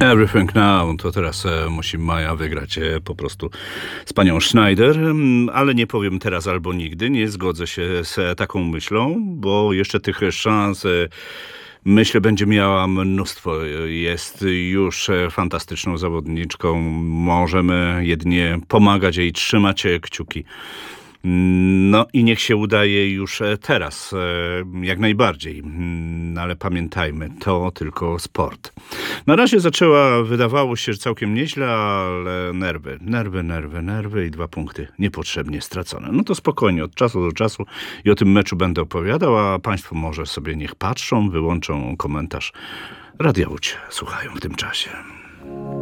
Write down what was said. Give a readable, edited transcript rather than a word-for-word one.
Everything Now, to teraz musi Maja wygrać po prostu z panią Schneider, ale nie powiem teraz albo nigdy, nie zgodzę się z taką myślą, bo jeszcze tych szans, myślę, będzie miała mnóstwo. Jest już fantastyczną zawodniczką, możemy jedynie pomagać jej, trzymać kciuki. No i niech się udaje już teraz, jak najbardziej. Ale pamiętajmy, to tylko sport. Na razie zaczęła, wydawało się, że całkiem nieźle, ale nerwy i 2 punkty niepotrzebnie stracone. No to spokojnie, od czasu do czasu i o tym meczu będę opowiadał, a państwo może sobie niech patrzą, wyłączą komentarz. Radia Łódź słuchają w tym czasie.